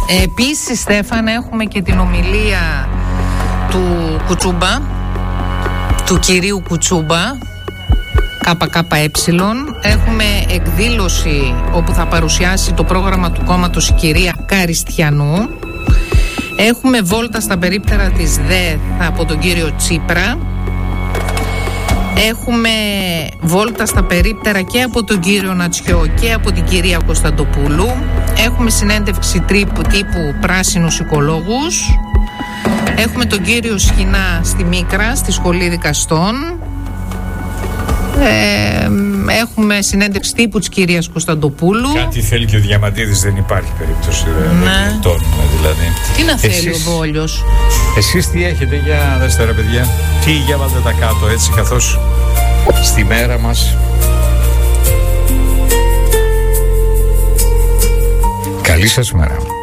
Επίσης, Στέφανα, έχουμε και την ομιλία του Κουτσούμπα, του κυρίου Κουτσούμπα, ΚΚΕ. Έχουμε εκδήλωση όπου θα παρουσιάσει το πρόγραμμα του κόμματος η κυρία Καριστιανού. Έχουμε βόλτα στα περίπτερα της ΔΕΘ από τον κύριο Τσίπρα. Έχουμε βόλτα στα περίπτερα και από τον κύριο Νατσιό και από την κυρία Κωνσταντοπούλου. Έχουμε συνέντευξη τύπου πράσινους οικολόγους. Έχουμε τον κύριο Σχοινά στη Μίκρα, στη Σχολή Δικαστών. Έχουμε συνέντευξη τύπου της κυρίας Κωνσταντοπούλου. Κάτι θέλει και ο Διαμαντίδης, δεν υπάρχει περίπτωση. Ναι. Δηλαδή. Τι να θέλει ο Βόλιος. Εσείς τι έχετε, για δέστε ρε παιδιά. Τι, για βάλτε τα κάτω έτσι, καθώς στη μέρα μας. Καλή σας μέρα.